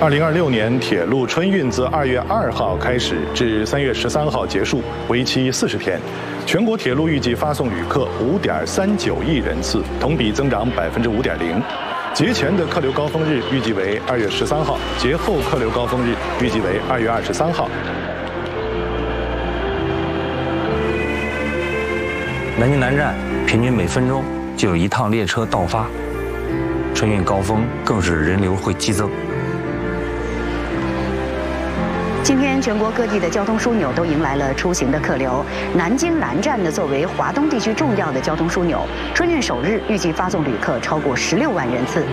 2026年铁路春运自2月2号开始至3月13号结束，为期40天。全国铁路预计发送旅客5.39亿人次，同比增长5.0%。节前的客流高峰日预计为2月13号，节后客流高峰日预计为2月23号。 南京南站平均每分钟就有1趟列车到发，春运高峰更是人流会激增。 今天，全国各地的交通枢纽都迎来了出行的客流。南京南站呢，作为华东地区重要的交通枢纽，春运首日预计发送旅客超过16万人次。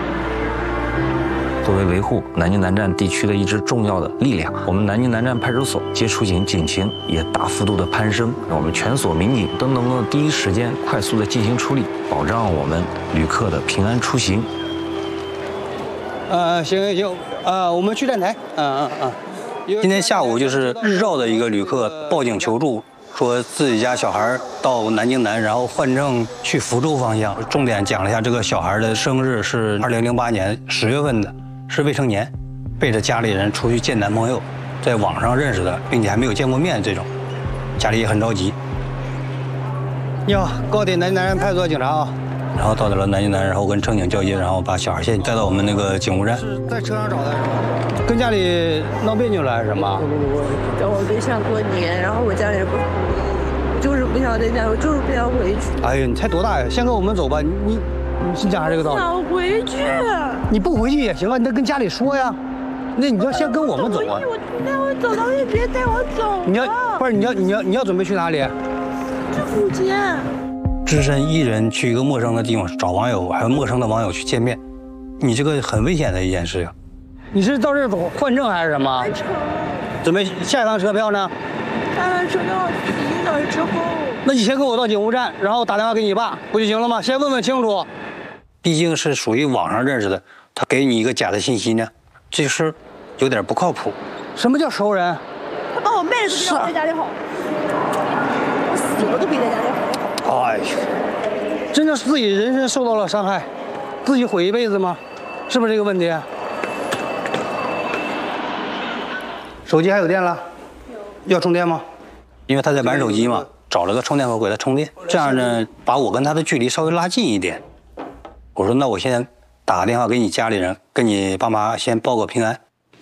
作为维护南京南站地区的一支重要的力量，我们南京南站派出所接出警警情也大幅度的攀升。我们全所民警都能够第一时间快速的进行处理，保障我们旅客的平安出行。 行，我们去站台。今天下午就是日照的一个旅客报警求助，说自己家小孩到南京南，然后换乘去福州方向。重点讲了一下这个小孩的生日是2008年10月份的，是未成年，背着家里人出去见男朋友，在网上认识的，并且还没有见过面，这种家里也很着急。你好，高铁南京南站派出所警察啊。然后到达了南京南，然后跟乘警交接，然后把小孩先带到我们那个警务站。是在车上找的是吗？跟家里闹别扭了还是什么？ 不，找我对象过年，然后我家里人不，就是不想在家，我就是不想回去。 哎呀，你才多大呀？先跟我们走吧，你讲下这个道理。 想回去。 你不回去也行啊，你得跟家里说呀。那你要先跟我们走啊。 带我走到你别带我走。 你要不是你要准备去哪里？ 去福建。 只身一人去一个陌生的地方找网友，还有陌生的网友去见面，你这个很危险的一件事情。你是到这儿走换证还是什么？ 换乘。 准备下一趟车票呢？ 下趟车票1个小时之后。 那你先跟我到警务站，然后打电话给你爸，不就行了吗？先问问清楚。毕竟是属于网上认识的，他给你一个假的信息呢，这事有点不靠谱。什么叫熟人？ 他把我妹子比我在家里好，我死了都比在家里好。 哎呀，真的是自己人身受到了伤害，自己毁一辈子吗？是不是这个问题？手机还有电了？有。要充电吗？因为他在玩手机嘛，找了个充电口给他充电，这样呢，把我跟他的距离稍微拉近一点。我说，那我现在打个电话给你家里人，跟你爸妈先报个平安。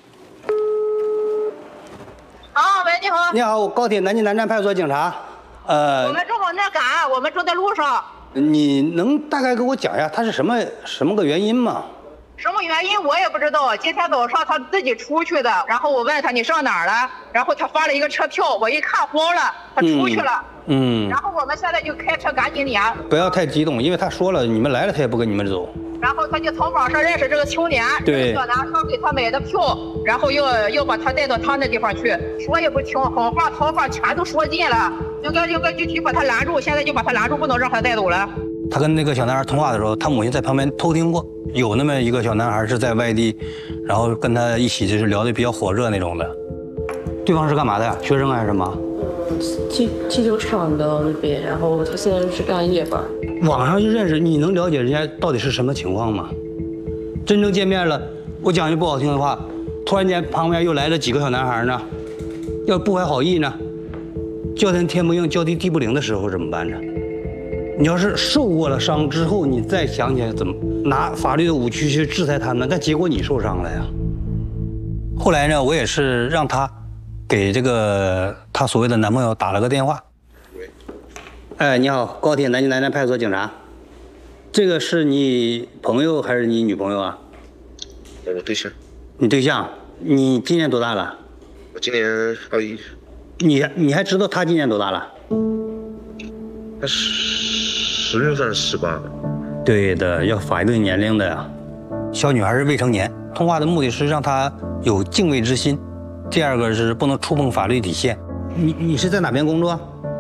喂，你好。 你好，我高铁南京南站派出所警察。 我们正往那赶，我们正在路上。 你能大概给我讲一下他是什么个原因吗？ 什么原因我也不知道。今天早上他自己出去的，然后我问他你上哪儿了，然后他发了一个车票，我一看慌了，他出去了。然后我们现在就开车赶紧撵。 不要太激动，因为他说了你们来了他也不跟你们走。 然后他就从网上认识这个青年， 对， 小男生给他买的票，然后又把他带到他那地方去，说也不听，好话好话全都说尽了，应该具体把他拦住，现在就把他拦住，不能让他带走了。他跟那个小男孩通话的时候，他母亲在旁边偷听过，有那么一个小男孩是在外地，然后跟他一起就是聊得比较火热那种的。对方是干嘛的呀？学生还是什么？ 气球厂的那边，然后他现在是干夜班。 网上就认识，你能了解人家到底是什么情况吗？真正见面了，我讲句不好听的话，突然间旁边又来了几个小男孩呢，要不怀好意呢，叫天天不应，叫地地不灵的时候怎么办呢？你要是受过了伤之后，你再想起来怎么拿法律的武器去制裁他们，但结果你受伤了呀。后来呢，我也是让他给这个他所谓的男朋友打了个电话。哎，你好，高铁南京南站派出所警察，这个是你朋友还是你女朋友啊？ 我对象。 你对象？你今年多大了？ 我今年21。 你还知道他今年多大了？ 他10月份18。 对的，要法定年龄的呀。小女孩是未成年，通话的目的是让她有敬畏之心，第二个是不能触碰法律底线。你是在哪边工作？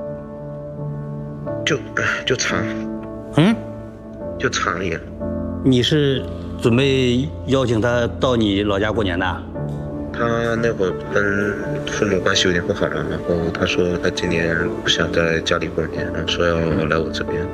就厂。就厂里。 你是准备邀请他到你老家过年的？ 他那会儿跟父母关系有点不好了，然后他说他今年不想在家里过年，然后说要来我这边。